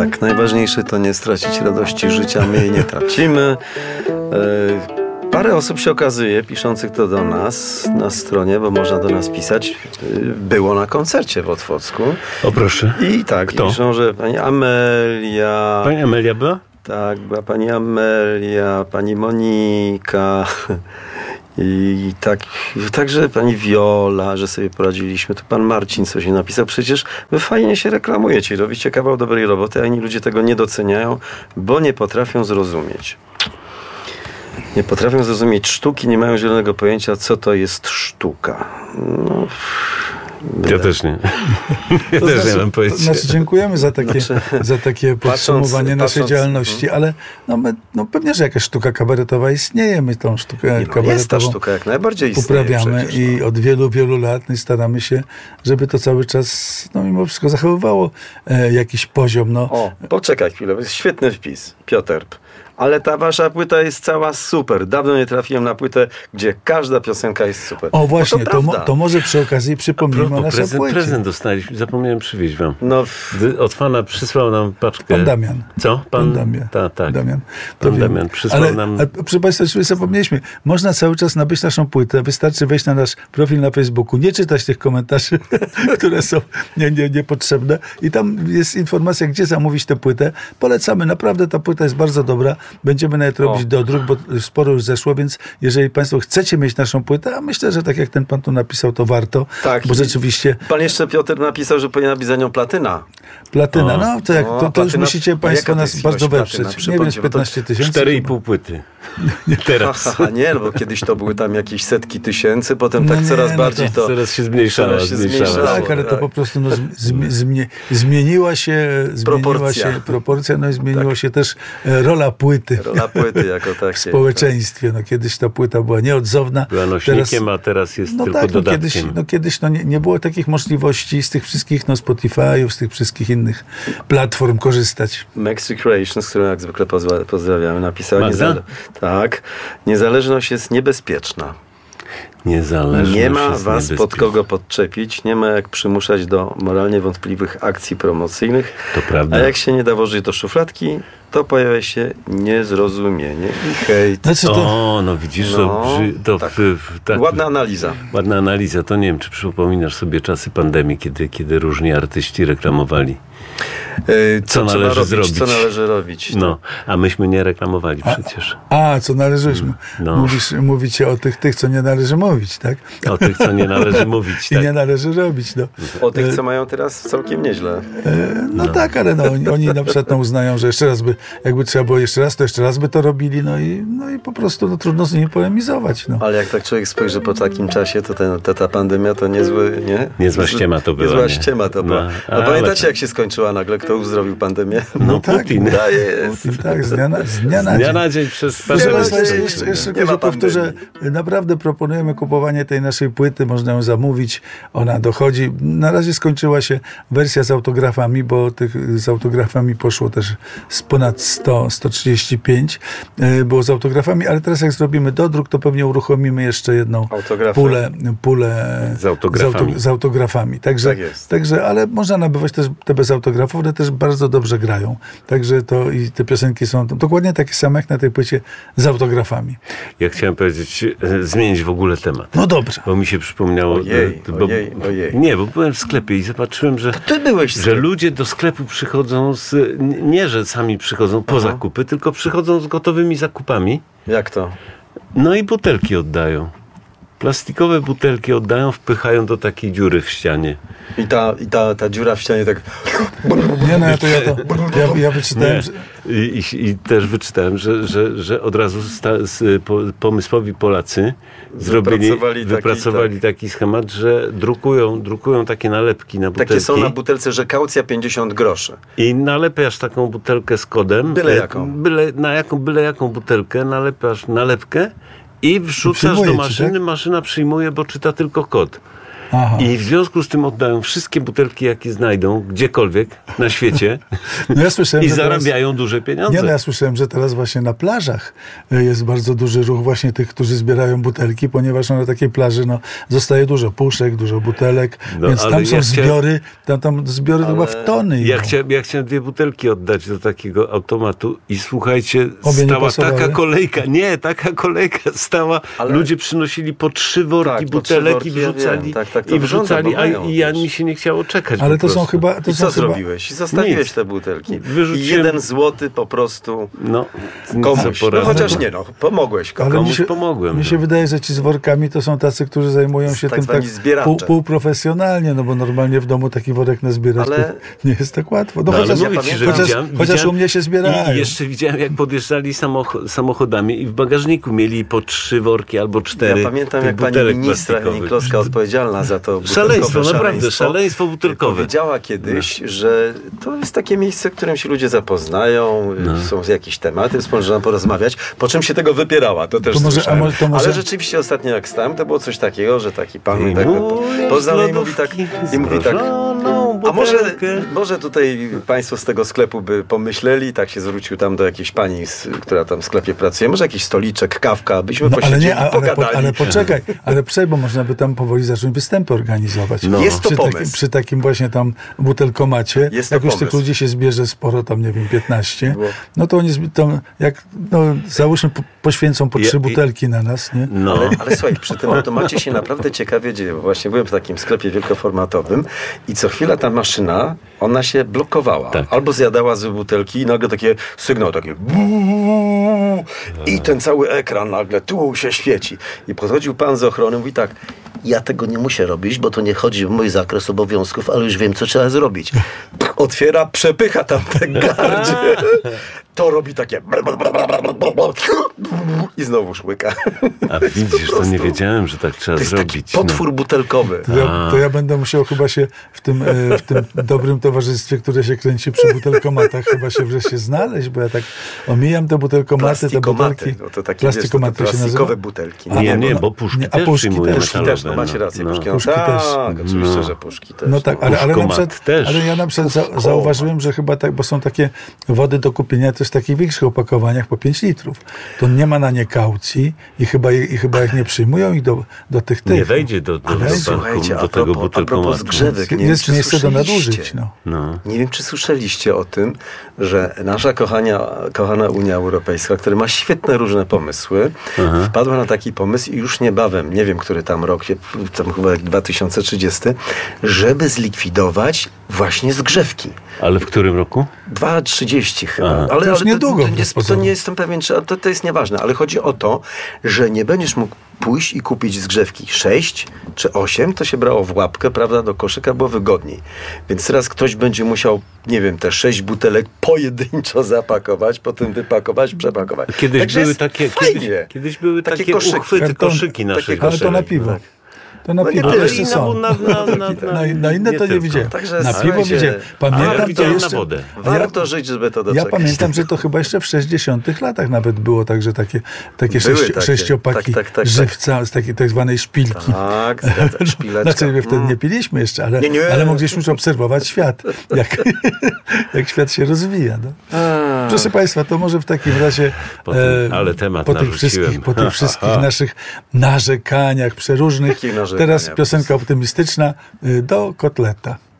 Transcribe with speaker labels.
Speaker 1: Tak, najważniejsze to nie stracić radości życia, my jej nie tracimy. Parę osób się okazuje, piszących to do nas na stronie, bo można do nas pisać, było na koncercie w Otwocku.
Speaker 2: O proszę.
Speaker 1: I tak,
Speaker 2: Kto?
Speaker 1: piszą, że pani Amelia...
Speaker 2: Pani Amelia była?
Speaker 1: Tak, była pani Amelia, pani Monika i także pani Wiola, że sobie poradziliśmy. Tu pan Marcin coś napisał. Przecież wy fajnie się reklamujecie, robicie kawał dobrej roboty, a inni ludzie tego nie doceniają, bo nie potrafią zrozumieć. Nie potrafią zrozumieć sztuki, nie mają zielonego pojęcia, co to jest sztuka. No,
Speaker 2: ja też nie. Ja
Speaker 3: to
Speaker 2: też
Speaker 3: znaczy,
Speaker 2: nie mam pojęcia.
Speaker 3: Znaczy dziękujemy za takie podsumowanie naszej działalności, ale my, pewnie, że jakaś sztuka kabaretowa istnieje. My tą sztukę kabaretową
Speaker 1: jest ta sztuka jak najbardziej istnieje.
Speaker 3: Poprawiamy i od wielu, wielu lat staramy się, żeby to cały czas mimo wszystko zachowywało jakiś poziom.
Speaker 1: O, poczekaj chwilę, jest świetny wpis. Piotr. Ale ta wasza płyta jest cała super. Dawno nie trafiłem na płytę, gdzie każda piosenka jest super.
Speaker 3: O właśnie,
Speaker 1: no
Speaker 3: to może przy okazji przypomnijmy o naszej płycie.
Speaker 2: Prezent dostaliśmy, zapomniałem przywieźć wam. Od pana przysłał nam paczkę.
Speaker 3: Pan Damian.
Speaker 2: Co?
Speaker 3: Pan Damian.
Speaker 2: Tak.
Speaker 3: Damian.
Speaker 2: Pan Damian przysłał nam...
Speaker 3: Ale proszę państwa, sobie zapomnieliśmy. Można cały czas nabyć naszą płytę. Wystarczy wejść na nasz profil na Facebooku, nie czytać tych komentarzy, które są niepotrzebne. I tam jest informacja, gdzie zamówić tę płytę. Polecamy. Naprawdę ta płyta jest bardzo dobra. Będziemy nawet robić dodruk, bo sporo już zeszło, więc jeżeli państwo chcecie mieć naszą płytę, a myślę, że tak jak ten pan tu napisał, to warto,
Speaker 1: tak,
Speaker 3: bo rzeczywiście...
Speaker 1: Pan jeszcze, Piotr, napisał, że powinna być za nią platyna.
Speaker 3: Platyna, to już musicie państwo nas bardzo
Speaker 1: wesprzeć.
Speaker 3: wesprzeć. Nie wiem, z 15 000.
Speaker 2: 4,5 płyty. Teraz.
Speaker 1: Nie, bo kiedyś to były tam jakieś setki tysięcy, potem coraz bardziej to...
Speaker 2: Coraz się zmniejszało.
Speaker 3: Tak, ale to po prostu zmieniła się proporcja, i zmieniła się też rola płyty.
Speaker 1: Rola płyty jako takiej.
Speaker 3: W społeczeństwie. Kiedyś ta płyta była nieodzowna.
Speaker 2: Była nośnikiem, a teraz jest tylko dodatkiem.
Speaker 3: Kiedyś nie było takich możliwości z tych wszystkich Spotify'ów, z tych wszystkich innych platform korzystać.
Speaker 1: Maxi Creations, którą jak zwykle pozdrawiamy, napisała niezależność jest niebezpieczna. Nie ma was pod kogo podczepić, nie ma jak przymuszać do moralnie wątpliwych akcji promocyjnych.
Speaker 2: To prawda.
Speaker 1: A jak się nie da włożyć do szufladki, to pojawia się niezrozumienie i hejt.
Speaker 2: Widzisz,
Speaker 1: tak. Ładna analiza.
Speaker 2: Ładna analiza. To nie wiem, czy przypominasz sobie czasy pandemii, kiedy różni artyści reklamowali. Co należy robić. A myśmy nie reklamowali przecież.
Speaker 3: Co należyśmy. Mówicie o tych, co nie należy mówić, tak?
Speaker 2: O tych, co nie należy mówić, tak?
Speaker 3: I nie należy robić,
Speaker 1: O tych, co mają teraz całkiem nieźle.
Speaker 3: Tak, ale oni na przykład uznają, że jeszcze raz jakby trzeba było jeszcze raz by to robili, i po prostu trudno z nimi polemizować.
Speaker 1: Ale jak tak człowiek spojrzy po takim czasie, to ta pandemia to
Speaker 2: niezła ściema to była.
Speaker 1: Niezła ściema to była. Pamiętacie, jak się skończyła nagle? Kto uzdrowił pandemię?
Speaker 2: Putin.
Speaker 3: Tak, z dnia na dzień.
Speaker 2: Przez
Speaker 3: Jeszcze powtórzę, naprawdę proponujemy kupowanie tej naszej płyty, można ją zamówić, ona dochodzi. Na razie skończyła się wersja z autografami, bo tych z autografami poszło też z ponad 135 było z autografami, ale teraz jak zrobimy dodruk, to pewnie uruchomimy jeszcze jedną pulę z autografami. Także, ale można nabywać też te bez autografów, one też bardzo dobrze grają. Także i te piosenki są dokładnie takie same jak na tej płycie z autografami.
Speaker 2: Ja chciałem powiedzieć, zmienić w ogóle temat.
Speaker 3: Dobrze.
Speaker 2: Bo mi się przypomniało...
Speaker 1: Ojej.
Speaker 2: Nie, bo byłem w sklepie i zobaczyłem, że ludzie do sklepu przychodzą nie, że sami przychodzą po zakupy, tylko przychodzą z gotowymi zakupami.
Speaker 1: Jak to?
Speaker 2: I butelki oddają. Plastikowe butelki oddają, wpychają do takiej dziury w ścianie.
Speaker 1: I ta dziura w ścianie tak...
Speaker 3: Ja wyczytałem...
Speaker 2: I też wyczytałem, że od razu pomysłowi Polacy wypracowali taki schemat, że drukują takie nalepki na butelki.
Speaker 1: Takie są na butelce, że kaucja 50 groszy.
Speaker 2: I nalepiasz taką butelkę z kodem. Byle jaką butelkę, nalepiasz nalepkę i wrzucasz do maszyny, maszyna przyjmuje, bo czyta tylko kod.
Speaker 3: Aha.
Speaker 2: I w związku z tym oddają wszystkie butelki, jakie znajdą, gdziekolwiek na świecie
Speaker 3: No ja słyszałem,
Speaker 2: i
Speaker 3: że
Speaker 2: zarabiają duże pieniądze.
Speaker 3: ja słyszałem, że teraz właśnie na plażach jest bardzo duży ruch właśnie tych, którzy zbierają butelki, ponieważ na takiej plaży zostaje dużo puszek, dużo butelek, więc tam są zbiory, tam zbiory chyba w tony.
Speaker 2: Ja chciałem 2 butelki oddać do takiego automatu i słuchajcie,
Speaker 3: Obie
Speaker 2: stała taka kolejka stała, ludzie przynosili po 3 worki butelek i wrzucali, mi się nie chciało czekać.
Speaker 3: Ale to są chyba...
Speaker 1: I co zrobiłeś? Zrobiłeś te butelki.
Speaker 2: Wyrzuciłem...
Speaker 1: I 1 złoty po prostu komuś. Chociaż pomogłeś komuś.
Speaker 2: Komuś pomogłem.
Speaker 3: Mi się wydaje, że ci z workami to są tacy, którzy zajmują się tym tak półprofesjonalnie, bo normalnie w domu taki worek nazbierać nie jest tak łatwo. Chociaż u mnie się zbierają.
Speaker 2: I jeszcze widziałem, jak podjeżdżali samochodami i w bagażniku mieli po 3 worki albo 4.
Speaker 1: Ja pamiętam, jak pani ministra Hennig-Kloska odpowiedzialna za to
Speaker 2: szaleństwo butelkowe.
Speaker 1: Powiedziała kiedyś, że to jest takie miejsce, w którym się ludzie zapoznają, są jakieś tematy, można porozmawiać, po czym się tego wypierała. To też słyszałem. Ale rzeczywiście ostatnio jak stałem, to było coś takiego, że taki pan poznał i mówi tak, a może tutaj państwo z tego sklepu by pomyśleli, tak się zwrócił tam do jakiejś pani, która tam w sklepie pracuje, może jakiś stoliczek, kawka, byśmy posiedzieli, pogadali.
Speaker 3: Ale poczekaj, bo można by tam powoli zacząć występy organizować.
Speaker 1: Jest to pomysł.
Speaker 3: Przy takim właśnie tam butelkomacie, jak już tych ludzi się zbierze sporo, tam nie wiem, 15, no to oni załóżmy poświęcą po 3 butelki na nas, nie?
Speaker 1: Ale słuchaj, przy tym automacie się naprawdę ciekawie dzieje. Właśnie byłem w takim sklepie wielkoformatowym i co chwila ta maszyna, ona się blokowała. Tak. Albo zjadała z butelki i nagle taki sygnał, takie i ten cały ekran nagle tu się świeci. I podchodził pan z ochrony, mówi tak, ja tego nie muszę robić, bo to nie chodzi w mój zakres obowiązków, ale już wiem, co trzeba zrobić. Otwiera, przepycha tam te gardzie. To robi takie i znowu łyka.
Speaker 2: A widzisz, to nie wiedziałem, że tak trzeba zrobić.
Speaker 1: To jest taki potwór butelkowy.
Speaker 3: To ja będę musiał chyba się w tym dobrym towarzystwie, które się kręci przy butelkomatach, chyba się wreszcie znaleźć, bo ja tak omijam te butelkomaty, te butelki.
Speaker 1: No to takie plastikowe butelki.
Speaker 2: Nie, bo puszki też przyjmują.
Speaker 1: Puszki też, macie rację. Puszki też. Oczywiście, że puszki też.
Speaker 3: No tak, ale ja na przykład zauważyłem, że chyba tak, bo są takie wody do kupienia też w takich większych opakowaniach po 5 litrów. To nie ma na nie kaucji i chyba jak nie przyjmują ich do tych.
Speaker 2: Nie wejdzie do tego butelkomatu.
Speaker 1: A propos zgrzewek,
Speaker 3: jest miejsce do nadużyć.
Speaker 1: Nie wiem, czy słyszeliście o tym, że nasza kochana Unia Europejska, która ma świetne różne pomysły, wpadła na taki pomysł i już niebawem, nie wiem, który tam rok, tam chyba 2030, żeby zlikwidować właśnie zgrzewki.
Speaker 2: Ale w którym roku?
Speaker 1: 2030 chyba. Ale
Speaker 3: już niedługo.
Speaker 1: To nie jestem pewien, czy to jest nieważne, ale chodzi o to, że nie będziesz mógł pójść i kupić zgrzewki 6 czy 8, to się brało w łapkę, prawda, do koszyka, było wygodniej. Więc teraz ktoś będzie musiał, nie wiem, te 6 butelek pojedynczo zapakować, potem wypakować, przepakować.
Speaker 2: Kiedyś były takie uchwyty, koszyki na 6.
Speaker 3: Ale to na piwo. To na piwo jeszcze są. Na inne to nie widziałem. Na piwo widziałem. Pamiętam to jeszcze.
Speaker 1: Warto żyć, żeby to doczekać.
Speaker 3: Ja pamiętam, że to chyba jeszcze w 60 latach nawet było tak, że takie 6-opaki żywca z takiej tak zwanej szpilki.
Speaker 1: Tak, szpileczka.
Speaker 3: Znaczy my wtedy nie piliśmy jeszcze, ale mogliśmy już obserwować świat. Jak świat się rozwija. Proszę Państwa, to może w takim razie po tych wszystkich naszych narzekaniach przeróżnych. Teraz piosenka optymistyczna do kotleta.